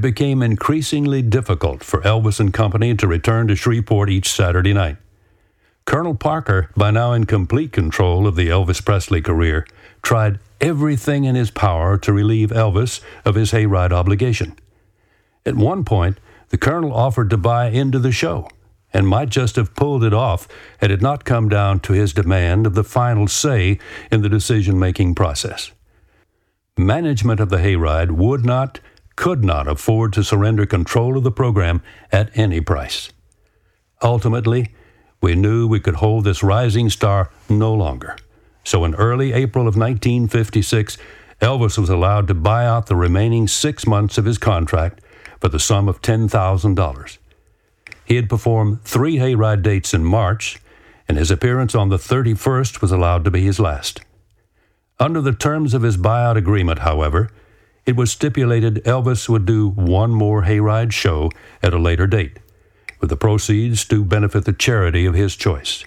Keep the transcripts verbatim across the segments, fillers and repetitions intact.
became increasingly difficult for Elvis and company to return to Shreveport each Saturday night. Colonel Parker, by now in complete control of the Elvis Presley career, tried everything in his power to relieve Elvis of his hayride obligation. At one point, the colonel offered to buy into the show, and might just have pulled it off had it not come down to his demand of the final say in the decision-making process. Management of the hayride would not, could not afford to surrender control of the program at any price. Ultimately, we knew we could hold this rising star no longer. So in early April of nineteen fifty-six, Elvis was allowed to buy out the remaining six months of his contract for the sum of ten thousand dollars. He had performed three hayride dates in March, and his appearance on the thirty-first was allowed to be his last. Under the terms of his buyout agreement, however, it was stipulated Elvis would do one more hayride show at a later date, with the proceeds to benefit the charity of his choice.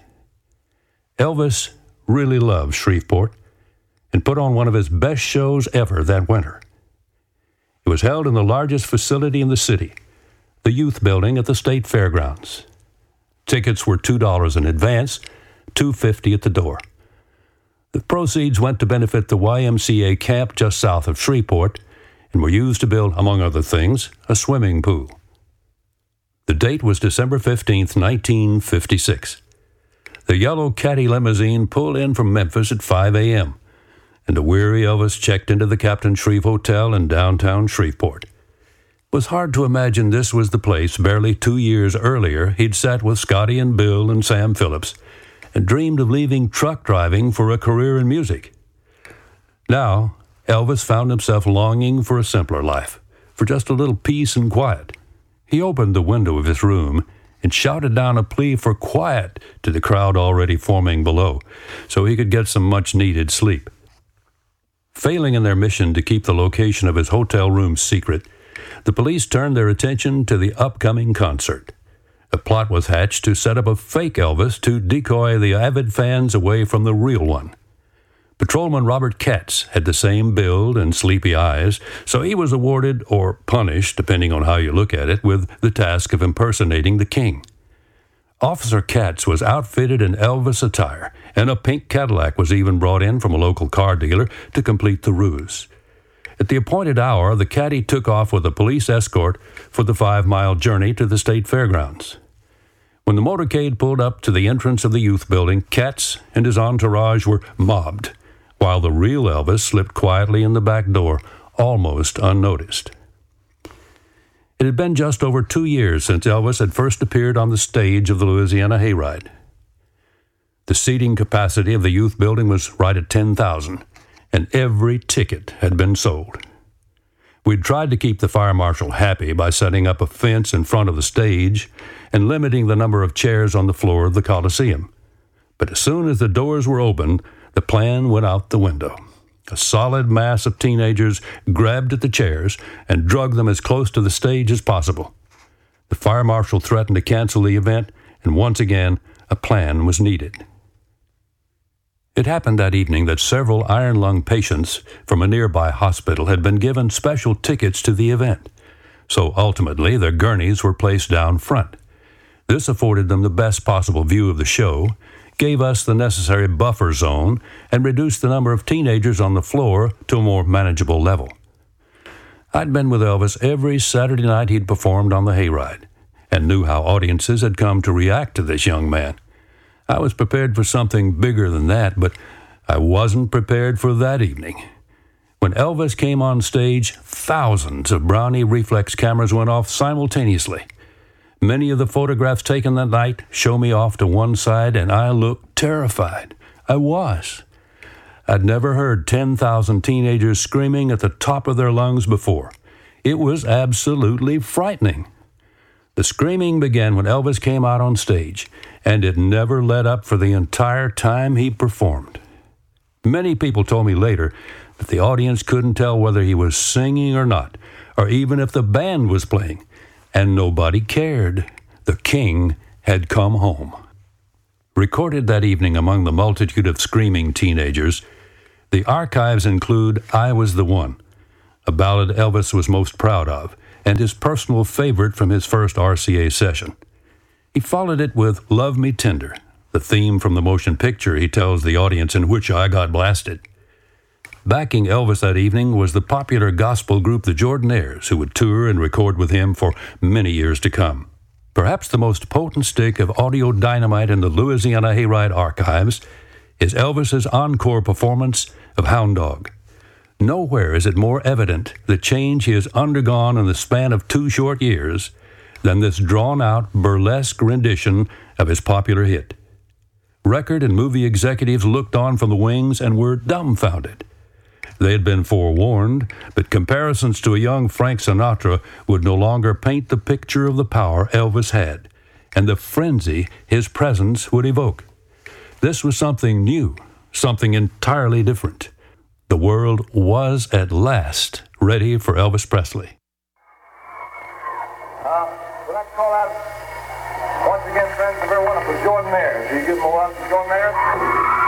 Elvis really loved Shreveport and put on one of his best shows ever that winter. It was held in the largest facility in the city, the Youth Building at the State Fairgrounds. Tickets were two dollars in advance, two dollars and fifty cents at the door. The proceeds went to benefit the Y M C A camp just south of Shreveport and were used to build, among other things, a swimming pool. The date was December fifteenth, nineteen fifty-six. The yellow Caddy limousine pulled in from Memphis at five a.m., and the weary Elvis checked into the Captain Shreve Hotel in downtown Shreveport. It was hard to imagine this was the place barely two years earlier he'd sat with Scotty and Bill and Sam Phillips and dreamed of leaving truck driving for a career in music. Now, Elvis found himself longing for a simpler life, for just a little peace and quiet. He opened the window of his room and shouted down a plea for quiet to the crowd already forming below, so he could get some much-needed sleep. Failing in their mission to keep the location of his hotel room secret, the police turned their attention to the upcoming concert. A plot was hatched to set up a fake Elvis to decoy the avid fans away from the real one. Patrolman Robert Katz had the same build and sleepy eyes, so he was awarded, or punished, depending on how you look at it, with the task of impersonating the king. Officer Katz was outfitted in Elvis attire, and a pink Cadillac was even brought in from a local car dealer to complete the ruse. At the appointed hour, the caddy took off with a police escort for the five-mile journey to the State Fairgrounds. When the motorcade pulled up to the entrance of the Youth Building, Katz and his entourage were mobbed, while the real Elvis slipped quietly in the back door, almost unnoticed. It had been just over two years since Elvis had first appeared on the stage of the Louisiana Hayride. The seating capacity of the Youth Building was right at ten thousand, and every ticket had been sold. We'd tried to keep the fire marshal happy by setting up a fence in front of the stage and limiting the number of chairs on the floor of the Coliseum. But as soon as the doors were opened, the plan went out the window. A solid mass of teenagers grabbed at the chairs and dragged them as close to the stage as possible. The fire marshal threatened to cancel the event, and once again, a plan was needed. It happened that evening that several iron lung patients from a nearby hospital had been given special tickets to the event, so ultimately their gurneys were placed down front. This afforded them the best possible view of the show, gave us the necessary buffer zone, and reduced the number of teenagers on the floor to a more manageable level. I'd been with Elvis every Saturday night he'd performed on the hayride, and knew how audiences had come to react to this young man. I was prepared for something bigger than that, but I wasn't prepared for that evening. When Elvis came on stage, thousands of Brownie reflex cameras went off simultaneously. Many of the photographs taken that night show me off to one side, and I looked terrified. I was. I'd never heard ten thousand teenagers screaming at the top of their lungs before. It was absolutely frightening. The screaming began when Elvis came out on stage, and it never let up for the entire time he performed. Many people told me later that the audience couldn't tell whether he was singing or not, or even if the band was playing, and nobody cared. The king had come home. Recorded that evening among the multitude of screaming teenagers, the archives include I Was the One, a ballad Elvis was most proud of, and his personal favorite from his first R C A session. He followed it with Love Me Tender, the theme from the motion picture he tells the audience in which I got blasted. Backing Elvis that evening was the popular gospel group the Jordanaires, who would tour and record with him for many years to come. Perhaps the most potent stick of audio dynamite in the Louisiana Hayride archives is Elvis's encore performance of Hound Dog. Nowhere is it more evident the change he has undergone in the span of two short years than this drawn-out, burlesque rendition of his popular hit. Record and movie executives looked on from the wings and were dumbfounded. They had been forewarned, but comparisons to a young Frank Sinatra would no longer paint the picture of the power Elvis had, and the frenzy his presence would evoke. This was something new, something entirely different. The world was at last ready for Elvis Presley. Uh, we'd like to call out once again, friends, the very wonderful Jordanaires. Do you give them a welcome, Jordanaires?